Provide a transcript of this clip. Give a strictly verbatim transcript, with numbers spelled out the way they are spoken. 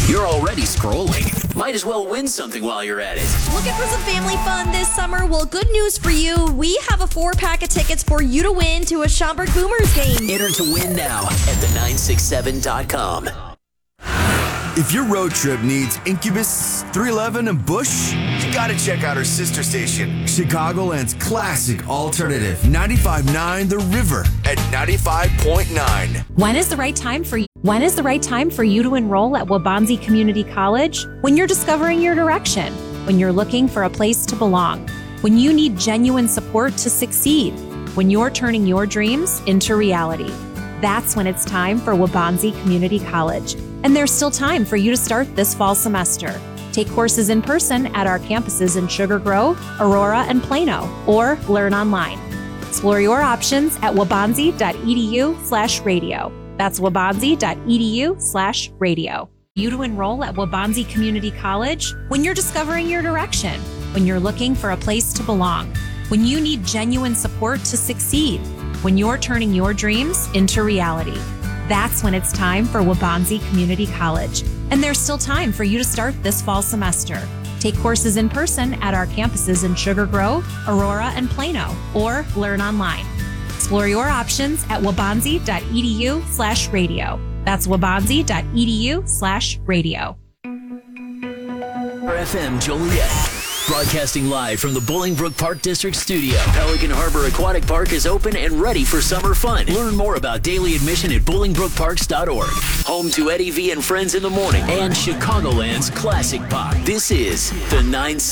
You're already scrolling. Might as well win something while you're at it. Looking for some family fun this summer? Well, good news for you. We have a four-pack of tickets for you to win to a Schaumburg Boomers game. Enter to win now at the nine six seven dot com. If your road trip needs Incubus, three eleven, and Bush, you gotta check out our sister station, Chicagoland's classic alternative, ninety-five point nine The River at ninety-five point nine. When is the right time for you? When is the right time for you to enroll at Waubonsie Community College? When you're discovering your direction, when you're looking for a place to belong, when you need genuine support to succeed, when you're turning your dreams into reality. That's when it's time for Waubonsie Community College. And there's still time for you to start this fall semester. Take courses in person at our campuses in Sugar Grove, Aurora, and Plano, or learn online. Explore your options at waubonsie.edu slash radio. That's waubonsie.edu slash radio. You to enroll at Waubonsie Community College when you're discovering your direction, when you're looking for a place to belong, when you need genuine support to succeed, when you're turning your dreams into reality. That's when it's time for Waubonsie Community College. And there's still time for you to start this fall semester. Take courses in person at our campuses in Sugar Grove, Aurora, and Plano, or learn online. Explore your options at waubonsie.edu slash radio. That's waubonsie.edu slash radio. F M Joliet. Broadcasting live from the Bolingbrook Park District studio. Pelican Harbor Aquatic Park is open and ready for summer fun. Learn more about daily admission at bolingbrook parks dot org. Home to Eddie V and Friends in the Morning and Chicagoland's classic pop. This is the nine